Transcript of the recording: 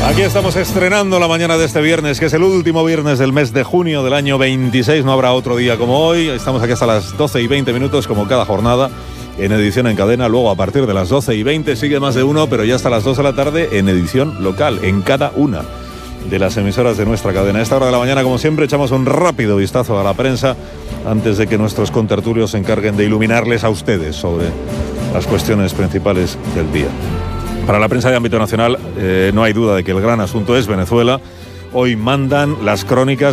Aquí estamos estrenando la mañana de este viernes, que es el último viernes del mes de junio del año 26. No habrá otro día como hoy. Estamos aquí hasta las 12:20, como cada jornada, en edición en cadena. Luego, a partir de las 12:20, sigue Más de Uno, pero ya hasta las 2 de la tarde en edición local, en cada una de las emisoras de nuestra cadena. A esta hora de la mañana, como siempre, echamos un rápido vistazo a la prensa antes de que nuestros contertulios se encarguen de iluminarles a ustedes sobre las cuestiones principales del día. Para la prensa de ámbito nacional, no hay duda de que el gran asunto es Venezuela. Hoy mandan las crónicas